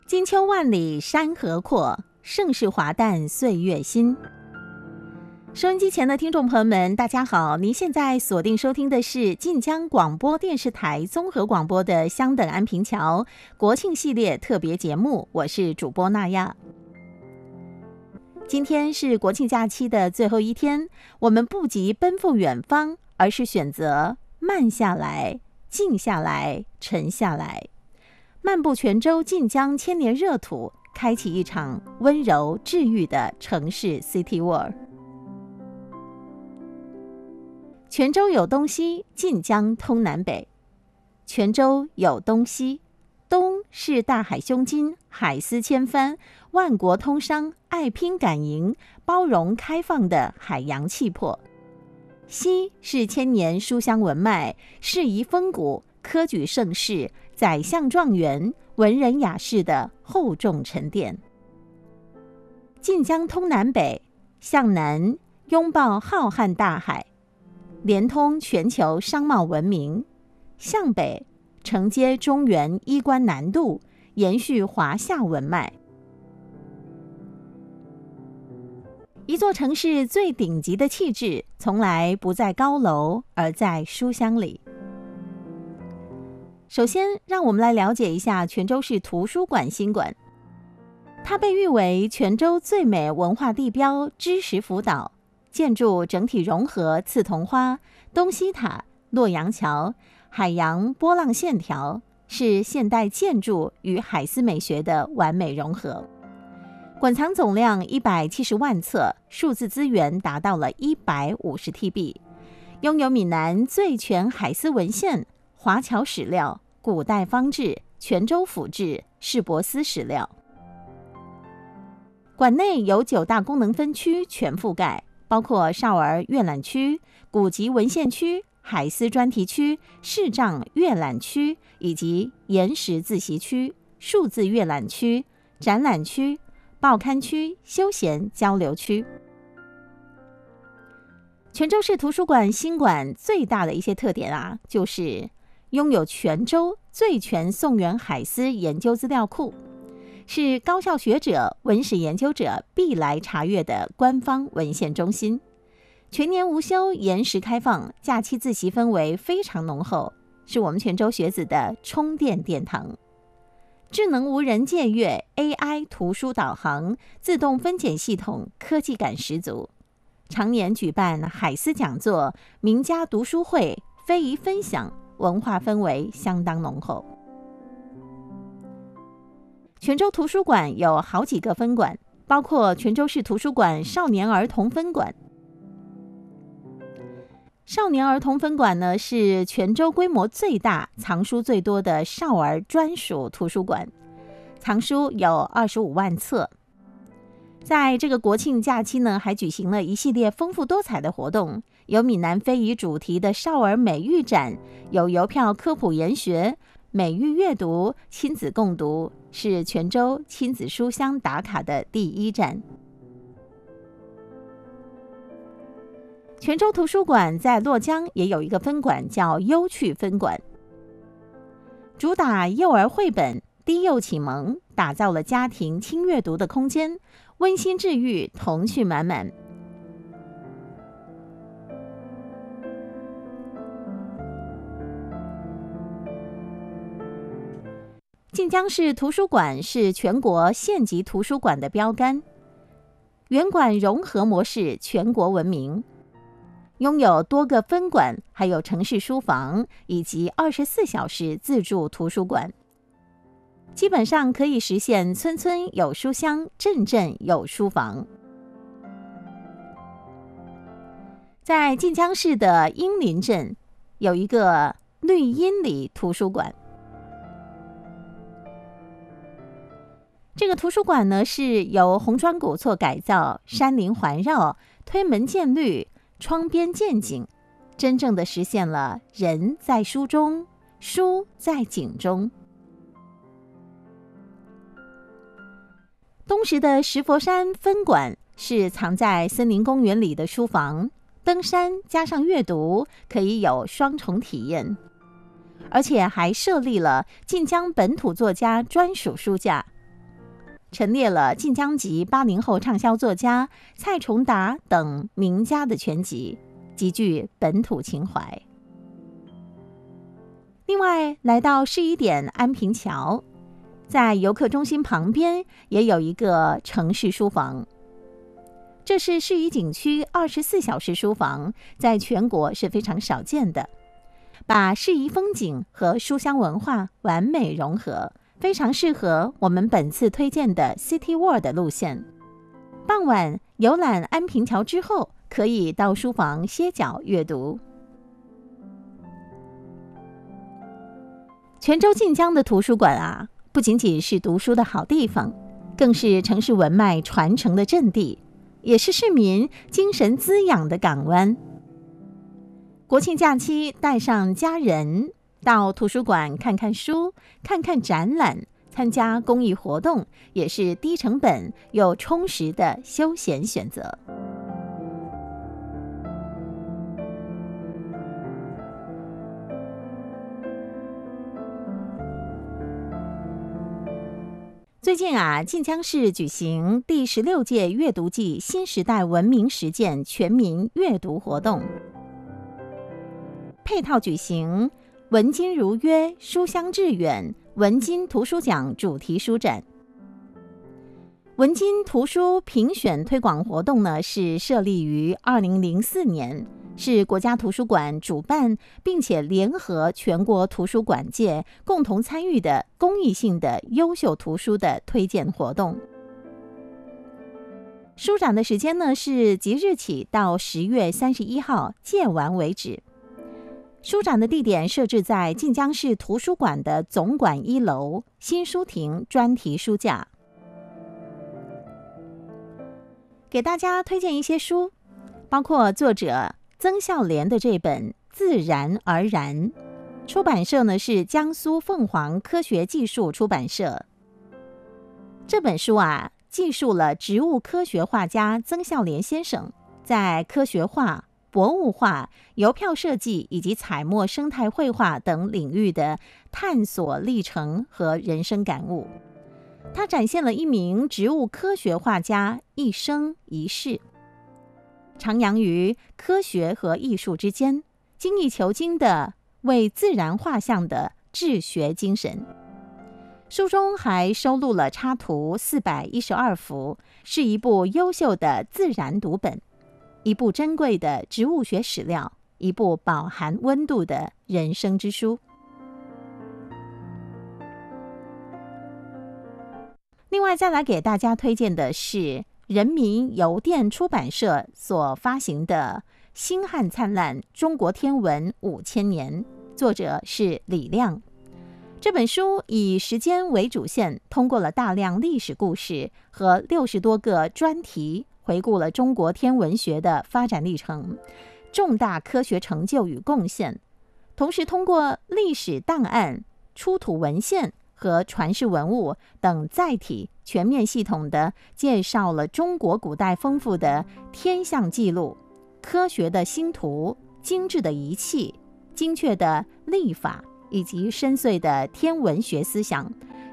金秋万里山河阔，盛世华诞岁月新。收音机前的听众朋友们，大家好！您现在锁定收听的是晋江广播电视台综合广播的《香等安平桥》国庆系列特别节目，我是主播娜亚。今天是国庆假期的最后一天，我们不急奔赴远方，而是选择慢下来、静下来、沉下来，漫步泉州晋江千年热土，开启一场温柔治愈的城市 City Walk。泉州有东西，晋江通南北。泉州有东西，东是大海胸襟，海丝千帆，万国通商，爱拼敢赢，包容开放的海洋气魄。西是千年书香文脉，适宜风骨，科举盛世，宰相状元，文人雅士的厚重沉淀。晋江通南北，向南拥抱浩瀚大海，连通全球商贸文明；向北承接中原衣冠南渡，延续华夏文脉。一座城市最顶级的气质，从来不在高楼，而在书香里。首先，让我们来了解一下泉州市图书馆新馆。它被誉为泉州最美文化地标、知识辅导，建筑整体融合刺桐花、东西塔、洛阳桥、海洋波浪线条，是现代建筑与海丝美学的完美融合。馆藏总量170万册，数字资源达到了150 TB， 拥有闽南最全海丝文献、华侨史料、古代方志、泉州府志、市舶司史料。馆内有9大功能分区全覆盖，包括少儿阅览区、古籍文献区、海丝专题区、视障阅览区以及岩石自习区、数字阅览区、展览区、报刊区、休闲交流区。泉州市图书馆新馆最大的一些特点就是拥有泉州最全宋元海丝研究资料库，是高校学者、文史研究者必来查阅的官方文献中心。全年无休，延时开放，假期自习氛围非常浓厚，是我们泉州学子的充电殿堂。智能无人借阅 AI 图书导航，自动分拣系统科技感十足。常年举办海丝讲座、名家读书会、非遗分享，文化氛围相当浓厚。泉州图书馆有好几个分馆，包括泉州市图书馆少年儿童分馆。少年儿童分馆呢，是泉州规模最大、藏书最多的少儿专属图书馆，藏书有25万册。在这个国庆假期呢，还举行了一系列丰富多彩的活动，有闽南非遗主题的少儿美育展，有邮票科普研学、美育阅读、亲子共读，是泉州亲子书香打卡的第1站。泉州图书馆在洛江也有一个分馆，叫优趣分馆，主打幼儿绘本、低幼启蒙，打造了家庭轻阅读的空间，温馨治愈，童趣满满。晋江市图书馆是全国县级图书馆的标杆，园馆融合模式全国闻名，拥有多个分馆，还有城市书房以及24小时自助图书馆，基本上可以实现村村有书香，镇镇有书房。在晋江市的英林镇有一个绿荫里图书馆，这个图书馆呢是由红砖古厝改造，山林环绕，推门见绿，窗边见景，真正的实现了人在书中，书在景中。东石的石佛山分馆是藏在森林公园里的书房，登山加上阅读，可以有双重体验，而且还设立了晋江本土作家专属书架， 陈列了晋江籍80后畅销作家蔡崇达等名家的全集，极具本土情怀。另外，来到市一点安平桥，在游客中心旁边也有一个城市书房，这是市一景区24小时书房，在全国是非常少见的，把市宜风景和书香文化完美融合，非常适合我们本次推荐的 City Walk 的路线。傍晚游览安平桥之后，可以到书房歇脚阅读。泉州晋江的图书馆啊，不仅仅是读书的好地方，更是城市文脉传承的阵地，也是市民精神滋养的港湾。国庆假期带上家人到图书馆看看书，看看展览，参加公益活动，也是低成本又充实的休闲选择。最近啊，晋江市举行第16届阅读季新时代文明实践全民阅读活动，配套举行文津如约，书香致远文津图书奖主题书展。文津图书评选推广活动呢，是设立于2004年，是国家图书馆主办，并且联合全国图书馆界共同参与的公益性的优秀图书的推荐活动。书展的时间呢，是即日起到10月31号届完为止。书展的地点设置在晋江市图书馆的总馆1楼新书亭专题书架。给大家推荐一些书，包括作者曾孝濂的这本《自然而然》，出版社呢是江苏凤凰科学技术出版社。这本书啊，记述了植物科学画家曾孝濂先生在科学画、博物画、邮票设计以及彩墨生态绘画等领域的探索历程和人生感悟。他展现了一名植物科学画家一生一世，徜徉于科学和艺术之间，精益求精的为自然画像的治学精神。书中还收录了插图412幅，是一部优秀的自然读本，一部珍贵的植物学史料，一部饱含温度的人生之书。另外再来给大家推荐的是人民邮电出版社所发行的《星汉灿烂中国天文5000年》，作者是李亮。这本书以时间为主线，通过了大量历史故事和60多个专题，回顾了中国天文学的发展历程、重大科学成就与贡献，同时通过历史档案、出土文献和传世文物等载体，全面系统地介绍了中国古代丰富的天象记录、科学的星图、精致的仪器、精确的历法以及深邃的天文学思想，